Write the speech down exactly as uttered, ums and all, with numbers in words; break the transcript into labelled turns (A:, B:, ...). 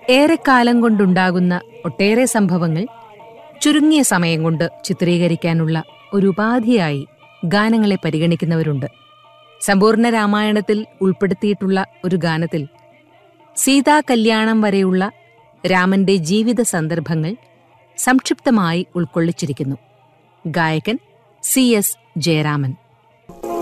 A: ഏറെക്കാലം കൊണ്ടുണ്ടാകുന്ന ഒട്ടേറെ സംഭവങ്ങൾ ചുരുങ്ങിയ സമയം കൊണ്ട് ചിത്രീകരിക്കാനുള്ള ഒരു ഉപാധിയായി ഗാനങ്ങളെ പരിഗണിക്കുന്നവരുണ്ട്. സമ്പൂർണ്ണ രാമായണത്തിൽ ഉൾപ്പെടുത്തിയിട്ടുള്ള ഒരു ഗാനത്തിൽ സീതാ കല്യാണം വരെയുള്ള രാമന്റെ ജീവിത സന്ദർഭങ്ങൾ സംക്ഷിപ്തമായി ഉൾക്കൊള്ളിച്ചിരിക്കുന്നു. ഗായകൻ സി എസ് ജയരാമൻ.